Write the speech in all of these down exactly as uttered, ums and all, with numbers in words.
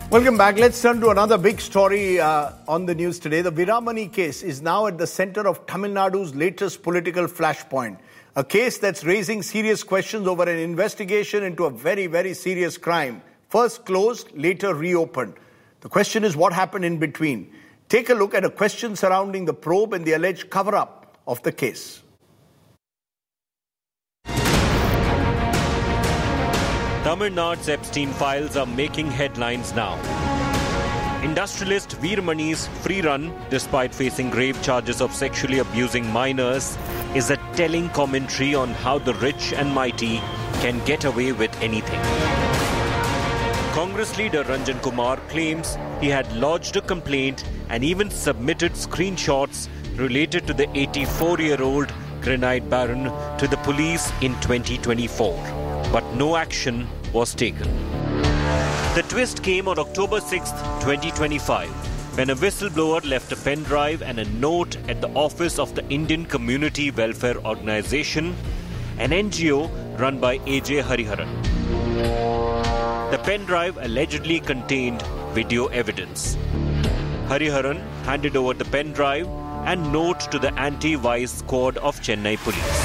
Welcome back. Let's turn to another big story uh, on the news today. The Veeramani case is now at the center of Tamil Nadu's latest political flashpoint. A case that's raising serious questions over an investigation into a very, very serious crime. First closed, later reopened. The question is what happened in between. Take a look at a question surrounding the probe and the alleged cover-up of the case. Tamil Nadu's Epstein files are making headlines now. Industrialist Veeramani's free run, despite facing grave charges of sexually abusing minors, is a telling commentary on how the rich and mighty can get away with anything. Congress leader Ranjan Kumar claims he had lodged a complaint and even submitted screenshots related to the eighty-four-year-old grenade baron to the police in twenty twenty-four. But no action was taken. The twist came on October sixth, twenty twenty-five, when a whistleblower left a pen drive and a note at the office of the Indian Community Welfare Organization, an N G O run by A J Hariharan. The pen drive allegedly contained video evidence. Hariharan handed over the pen drive and note to the anti-vice squad of Chennai police.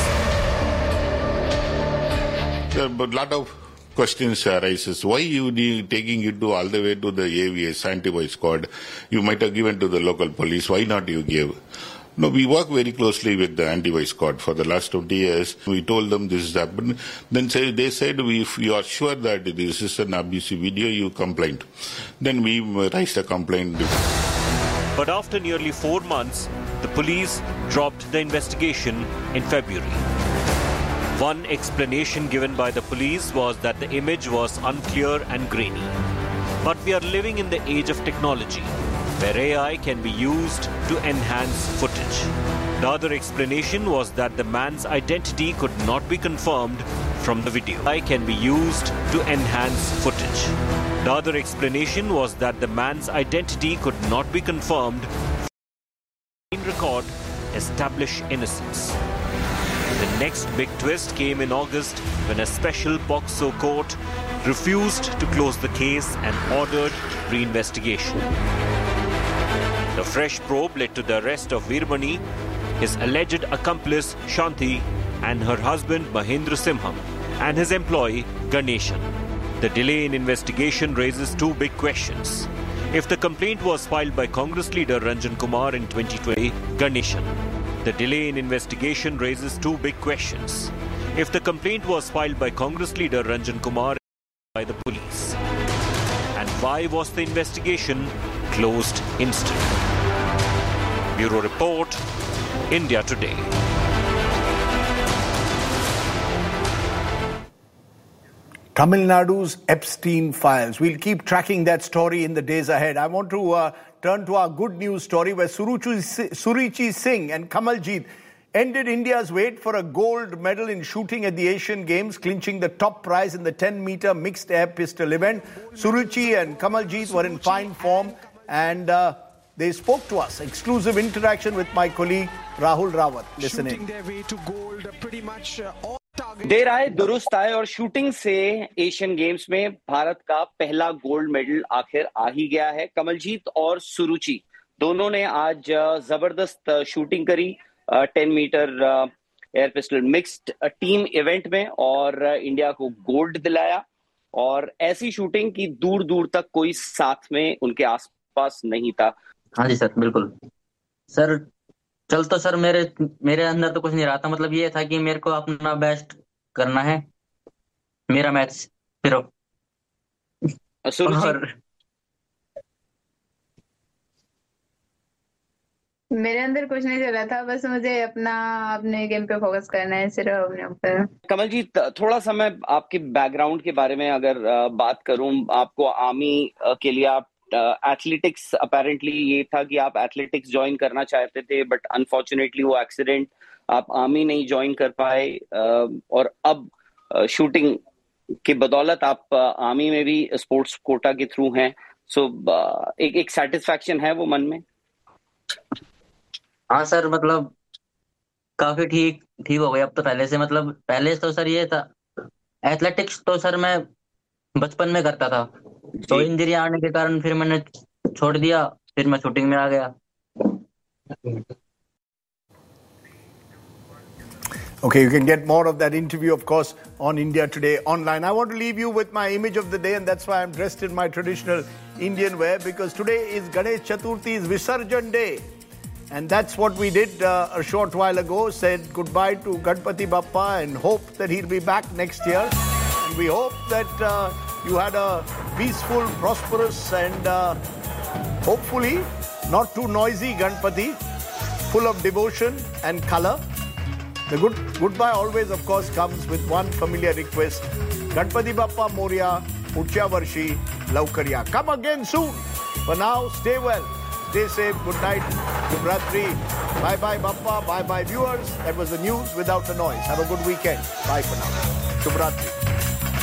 A lot of questions arises. Why you need taking it to all the way to the A V S, anti-vice squad? You might have given to the local police. Why not you give? No, we work very closely with the anti-vice squad for the last twenty years. We told them this has happened. Then say, they said, if you are sure that this is an abusive video, you complain. Then we raised a complaint. But after nearly four months, the police dropped the investigation in February. One explanation given by the police was that the image was unclear and grainy. But we are living in the age of technology, where A I can be used to enhance footage. The other explanation was that the man's identity could not be confirmed from the video. A I can be used to enhance footage. The other explanation was that the man's identity could not be confirmed from the record establish innocence. The next big twist came in August when a special POCSO court refused to close the case and ordered re-investigation. The fresh probe led to the arrest of Veeramani, his alleged accomplice Shanti, and her husband Mahendra Simham, and his employee Ganeshan. The delay in investigation raises two big questions. If the complaint was filed by Congress leader Ranjan Kumar in twenty twenty, Ganeshan. The delay in investigation raises two big questions. If the complaint was filed by Congress leader Ranjan Kumar by the police, and why was the investigation closed instantly? Bureau Report, India Today. Tamil Nadu's Epstein files. We'll keep tracking that story in the days ahead. I want to uh, turn to our good news story where Suruchi, Suruchi Singh and Kamaljeet ended India's wait for a gold medal in shooting at the Asian Games, clinching the top prize in the ten-meter mixed air pistol event. Suruchi and Kamaljeet were in fine form and uh, they spoke to us. Exclusive interaction with my colleague Rahul Rawat. Listen in. Their way to gold, pretty much uh, all देर आए दुरुस्त आए और shooting से Asian games में भारत का पहला gold medal आखिर आ ही गया है। कमलजीत और सुरुचि दोनों ने आज जबरदस्त शूटिंग करी ten metre air pistol mixed team event में और इंडिया को गोल्ड दिलाया। और ऐसी शूटिंग की दूर दूर तक कोई साथ में उनके आसपास नहीं था। हाँ जी सर, बिल्कुल सर। चल तो सर मेरे मेरे अंदर तो कुछ नहीं रहा था। मतलब ये था कि मेरे को अपना बेस्ट करना है, मेरा मैच फिर और मेरे अंदर कुछ नहीं चल रहा था। बस मुझे अपना अपने गेम पे फोकस करना है, सिर्फ अपने ऊपर। कमलजीत, थोड़ा सा मैं आपके बैकग्राउंड के बारे में अगर बात करूं, आपको आर्मी के लिए आप एथलेटिक्स uh, अपेरेंटली ये था कि आप एथलेटिक्स ज्वाइन करना चाहते थे, बट अनफॉर्चुनेटली वो एक्सीडेंट आप आर्मी नहीं ज्वाइन कर पाए uh, और अब शूटिंग uh, के बदौलत आप आर्मी uh, में भी स्पोर्ट्स कोटा के थ्रू हैं। सो so, uh, एक एक सेटिस्फैक्शन है वो मन में? हाँ सर, मतलब काफी ठीक ठीक हो गया अब तो पहले से। मतलब पहले तो सर ये था, एथलेटिक्स तो सर मैं बचपन में करता था, तो इंजरी आने के कारण फिर मैंने छोड़ दिया, फिर मैं शूटिंग में आ गया। Okay, you can get more of that interview, of course, on India Today online. I want to leave you with my image of the day, and that's why I'm dressed in my traditional Indian wear, because today is Ganesh Chaturthi's Visarjan Day. And that's what we did uh, a short while ago, said goodbye to Ganpati Bappa and hope that he'll be back next year. And we hope that uh, you had a peaceful, prosperous and uh, hopefully not too noisy Ganpati, full of devotion and color. The good goodbye always, of course, comes with one familiar request. Ganpati Bappa Moria, Uchya Varshi, Laukariya. Come again soon. For now, stay well. Stay safe. Good night. Shubhratri. Bye-bye, Bappa. Bye-bye, viewers. That was the news without the noise. Have a good weekend. Bye for now. Shubhratri.